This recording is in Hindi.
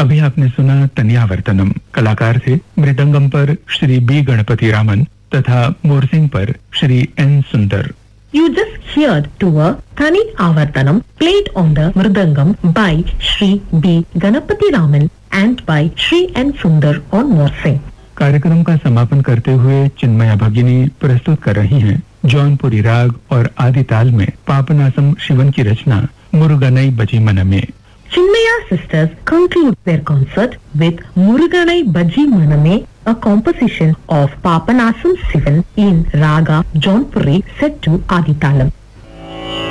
अभी आपने सुना तनियावर्तनम। कलाकार थे मृदंगम पर श्री बी गणपति रामन तथा मोरसिंग पर श्री एन सुंदर। You just heard to a Thani Avartanam played on the Mridangam by Shri B. Ganapati Raman and by Shri N. Sundar on Morsing. कार्यक्रम का समापन करते हुए चिन्मया भगिनी प्रस्तुत कर रही हैं जौनपुरी राग और आदि ताल में पापनासम शिवन की रचना मुरुगनई बजी मन में। Chinmaya sisters conclude their concert with Muruganai Baji Maname, a composition of Papanasam Sivan in Raga Jaunpuri set to Aditalam.